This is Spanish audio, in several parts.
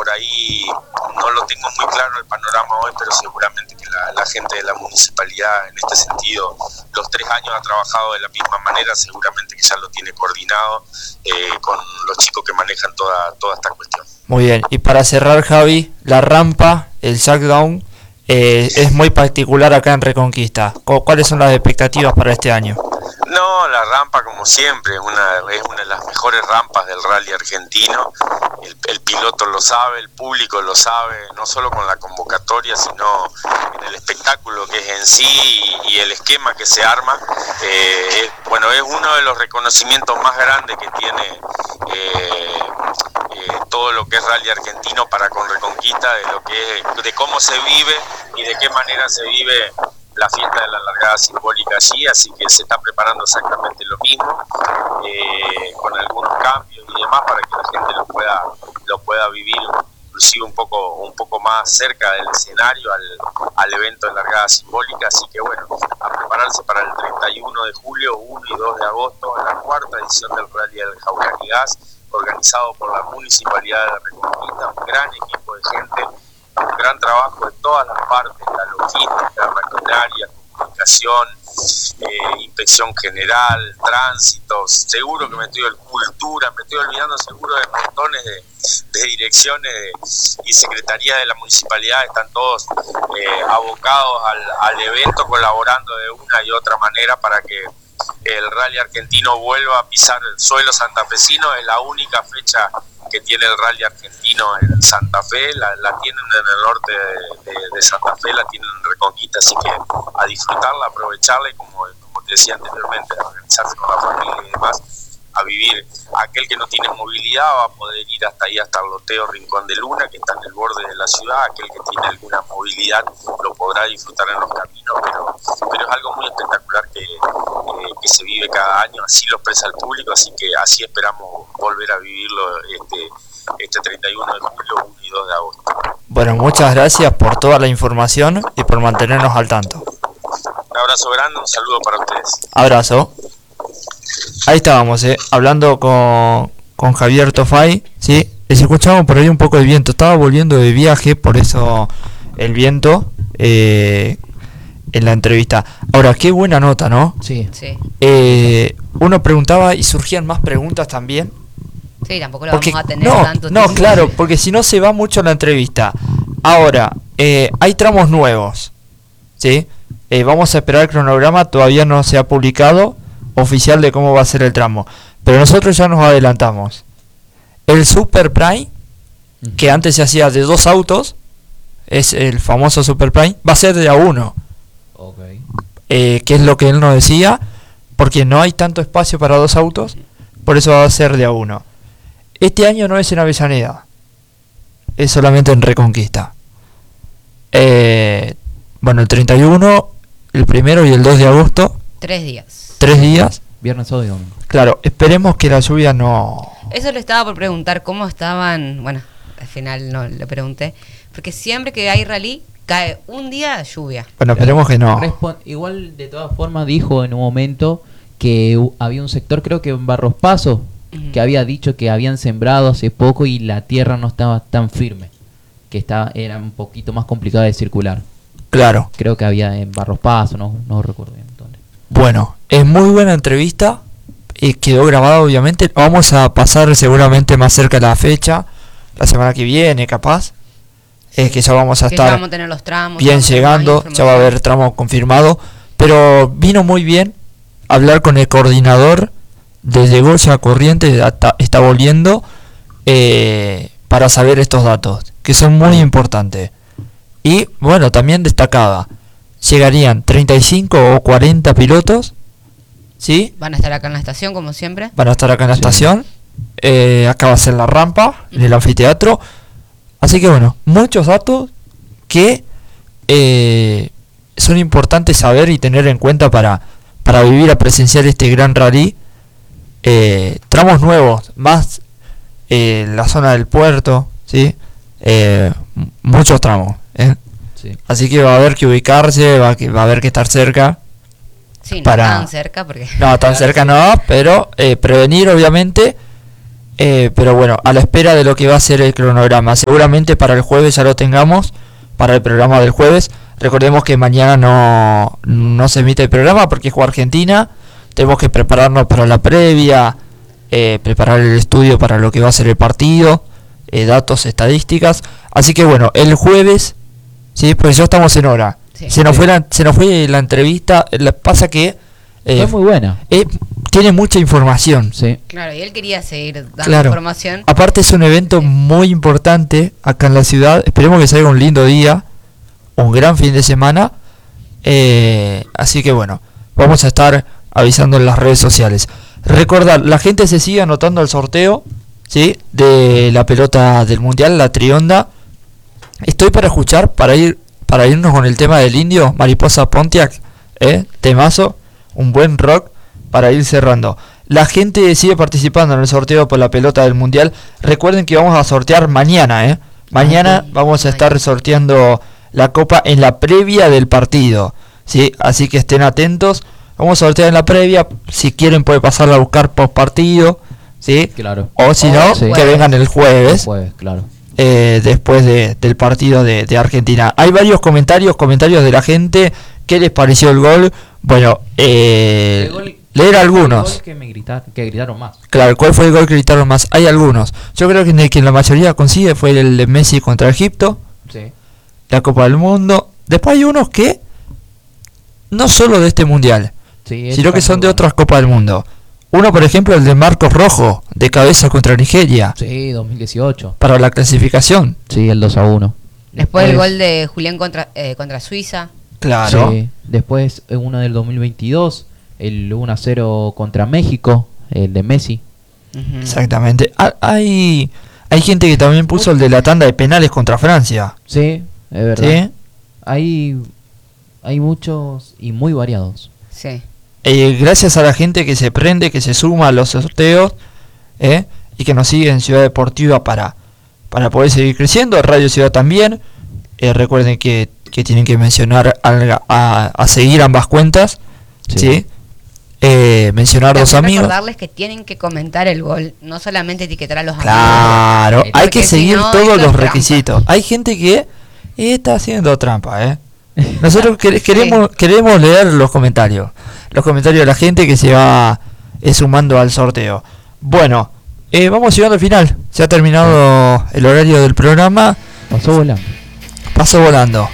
por ahí no lo tengo muy claro el panorama hoy, pero seguramente que la gente de la municipalidad en este sentido, los 3 años ha trabajado de la misma manera, seguramente que ya lo tiene coordinado con los chicos que manejan toda esta cuestión. Muy bien, y para cerrar, Javi, la rampa, el Shackdown, es muy particular acá en Reconquista. ¿Cuáles son las expectativas para este año? No, la rampa como siempre es una de las mejores rampas del rally argentino. El piloto lo sabe, el público lo sabe, no solo con la convocatoria, sino en el espectáculo que es en sí y el esquema que se arma. Es uno de los reconocimientos más grandes que tiene todo lo que es rally argentino para con Reconquista, de cómo se vive y de qué manera se vive la fiesta de la largada simbólica allí, así que se está preparando exactamente lo mismo, con algunos cambios y demás para que la gente lo pueda vivir inclusive un poco más cerca del escenario al evento de largada simbólica, así que bueno, a prepararse para el 31 de julio, 1 y 2 de agosto, en la 4ª edición del Rally del Jauregui y Gas, organizado por la Municipalidad de Reconquista, un gran equipo de gente, un gran trabajo de todas las partes, la logística, maquinaria, comunicación, inspección general, tránsito, seguro que me estoy olvidando seguro de montones de direcciones y secretarías de la municipalidad, están todos abocados al evento, colaborando de una y otra manera para que el rally argentino vuelva a pisar el suelo santafesino. Es la única fecha que tiene el rally argentino en Santa Fe, la tienen en el norte de Santa Fe, la tienen en Reconquista, así que a disfrutarla, aprovecharla y como te decía anteriormente, a organizarse con la familia y demás, a vivir. Aquel que no tiene movilidad va a poder ir hasta ahí, hasta el loteo Rincón de Luna, que está en el borde de la ciudad. Aquel que tiene alguna movilidad lo podrá disfrutar en los caminos, pero es algo muy espectacular que se vive cada año, así lo expresa el público, así que así esperamos volver a vivirlo este 31 de julio, 1 y 2 de agosto. Bueno, muchas gracias por toda la información y por mantenernos al tanto. Un abrazo grande, un saludo para ustedes. Abrazo. Ahí estábamos, hablando con Javier Tofay, ¿sí? Les escuchamos por ahí un poco de viento. Estaba volviendo de viaje, por eso el viento en la entrevista. Ahora, qué buena nota, ¿no? Sí. Uno preguntaba y surgían más preguntas también. Sí, tampoco lo vamos a tener tanto tiempo. No, claro, porque si no se va mucho la entrevista. Ahora, hay tramos nuevos, ¿sí? Vamos a esperar el cronograma, todavía no se ha publicado oficial de cómo va a ser el tramo, pero nosotros ya nos adelantamos. El Super Prime, que antes se hacía de 2 autos, es el famoso Super Prime, va a ser de a 1. Okay. Que es lo que él nos decía, porque no hay tanto espacio para 2 autos, por eso va a ser de a 1. Este año no es en Avellaneda, es solamente en Reconquista. Bueno, el 31, el 1 y el 2 de agosto. 3 días. 3 días. Viernes, sábado y domingo. Claro, esperemos que la lluvia no... Eso le estaba por preguntar, cómo estaban... Bueno, al final no le pregunté. Porque siempre que hay rally, cae un día lluvia. Bueno, esperemos que no. Igual, de todas formas, dijo en un momento que había un sector, creo que en Barros Paso, que había dicho que habían sembrado hace poco y la tierra no estaba tan firme. Que era un poquito más complicada de circular. Claro. Creo que había en Barros Paso, no recuerdo bien. Bueno, es muy buena entrevista, quedó grabada obviamente, vamos a pasar seguramente más cerca de la fecha, la semana que viene capaz, que ya vamos a estar vamos a tener los tramos, bien llegando, ya va a haber tramo confirmado, pero vino muy bien hablar con el coordinador desde Goya Corrientes, está volviendo, para saber estos datos, que son muy importantes. Y bueno, también destacaba, llegarían 35 o 40 pilotos, ¿sí? Van a estar acá en la estación, como siempre. Van a estar acá en la estación. Acá va a ser la rampa, en el anfiteatro. Así que bueno, muchos datos que son importantes saber y tener en cuenta para vivir a presenciar este gran rally. Tramos nuevos, más la zona del puerto, ¿sí? Muchos tramos, Sí. Así que va a haber que ubicarse, va a haber que estar cerca. Sí, no tan cerca porque... No, tan cerca no, pero prevenir obviamente Pero bueno, a la espera de lo que va a ser el cronograma. Seguramente para el jueves ya lo tengamos, para el programa del jueves. Recordemos que mañana no se emite el programa porque juega Argentina. Tenemos que prepararnos para la previa, preparar el estudio para lo que va a ser el partido, datos, estadísticas. Así que bueno, el jueves, sí, pues ya estamos en hora. Sí. Se nos fue la entrevista. Pasa que Fue muy buena. tiene mucha información. Sí. Claro, y él quería seguir dando Claro. información. Aparte es un evento muy importante acá en la ciudad. Esperemos que salga un lindo día, un gran fin de semana. Así que bueno, vamos a estar avisando en las redes sociales. Recordar, la gente se sigue anotando al sorteo, ¿sí? De la pelota del mundial, la trionda. Estoy para escuchar, para irnos con el tema del indio, Mariposa Pontiac, temazo, un buen rock para ir cerrando. La gente sigue participando en el sorteo por la pelota del mundial. Recuerden que vamos a sortear mañana, mañana vamos a estar sorteando la copa en la previa del partido, ¿sí? Así que estén atentos. Vamos a sortear en la previa. Si quieren puede pasarla a buscar post partido, ¿sí? Claro. O si no, sí. que vengan el jueves. Claro. Después del partido de Argentina. Hay varios comentarios de la gente. ¿Qué les pareció el gol? Bueno, leer algunos. Que gritaron más. Claro, ¿cuál fue el gol que gritaron más? Hay algunos. Yo creo que el que la mayoría consigue fue el de Messi contra Egipto, Sí. la Copa del Mundo. Después hay unos que no solo de este mundial, Sí, sino que son de otras Copas del Mundo. Uno, por ejemplo, el de Marcos Rojo, de cabeza contra Nigeria, Sí, 2018. para la clasificación. Sí, el 2-1. Después el gol de Julián contra Suiza. Claro. Sí. Después uno del 2022, el 1-0 contra México, el de Messi. Ujú. Exactamente. Hay gente que también puso el de la tanda de penales contra Francia. Sí, es verdad. ¿Sí? Hay muchos y muy variados. Sí. Gracias a la gente que se prende, que se suma a los sorteos, y que nos sigue en Ciudad Deportiva para poder seguir creciendo. Radio Ciudad también. Recuerden que tienen que mencionar a seguir ambas cuentas, ¿sí? Mencionar dos También amigos. recordarles que tienen que comentar el gol, no solamente etiquetar a los amigos. Claro, hay Porque que si seguir no, todos esto los es requisitos. Hay gente que está haciendo trampa, Nosotros queremos leer los comentarios de la gente que se va sumando al sorteo. Bueno, vamos llegando al final. Se ha terminado el horario del programa. Pasó volando.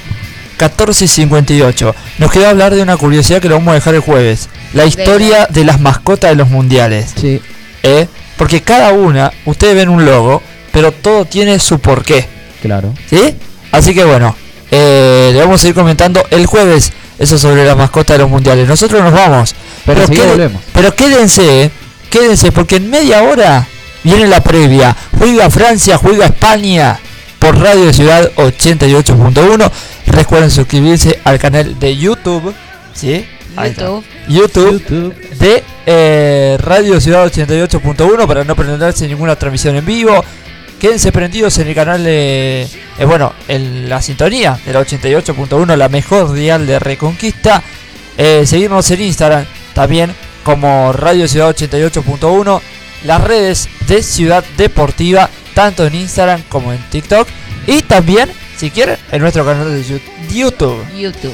14:58. Nos queda hablar de una curiosidad que lo vamos a dejar el jueves. La historia de las mascotas de los mundiales. Sí. Porque cada una, ustedes ven un logo, pero todo tiene su porqué. Claro. ¿Sí? Así que bueno, le vamos a ir comentando el jueves eso sobre las mascotas de los mundiales. Nosotros nos vamos. Pero enseguida volvemos. Pero quédense, porque en media hora viene la previa. Juega Francia, juega España por Radio Ciudad 88.1. Recuerden suscribirse al canal de YouTube, ¿sí? YouTube de Radio Ciudad 88.1 para no perderse ninguna transmisión en vivo. Quédense prendidos en el canal de... en la sintonía de la 88.1, la mejor dial de Reconquista. Seguirnos en Instagram también como Radio Ciudad 88.1. Las redes de Ciudad Deportiva, tanto en Instagram como en TikTok. Y también, si quieren, en nuestro canal de YouTube.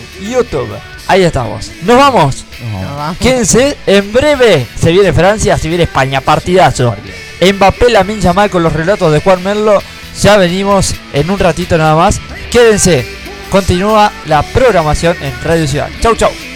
Ahí estamos. Nos vamos. Quédense, en breve se viene Francia, se viene España, partidazo. Mbappé, Lamine Yamal con los relatos de Juan Merlo. Ya venimos en un ratito nada más. Quédense, continúa la programación en Radio Ciudad. Chau, chau.